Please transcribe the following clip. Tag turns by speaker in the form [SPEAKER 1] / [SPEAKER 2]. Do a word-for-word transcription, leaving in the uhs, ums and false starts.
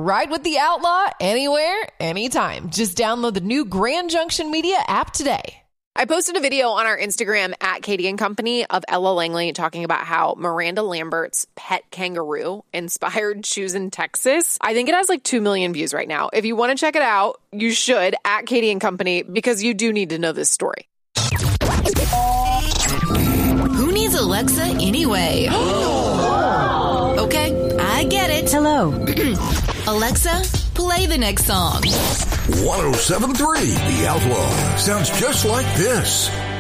[SPEAKER 1] Ride with the Outlaw anywhere, anytime. Just download the new Grand Junction Media app today.
[SPEAKER 2] I posted a video on our Instagram at Katie and Company of Ella Langley talking about how Miranda Lambert's pet kangaroo inspired shoes in Texas. I think it has like two million views right now. If you want to check it out, you should at Katie and Company because you do need to know this story.
[SPEAKER 3] Who needs Alexa anyway? Okay, I get it.
[SPEAKER 4] Hello.
[SPEAKER 3] Alexa, play the next song.
[SPEAKER 5] one oh seven point three The Outlaw sounds just like this.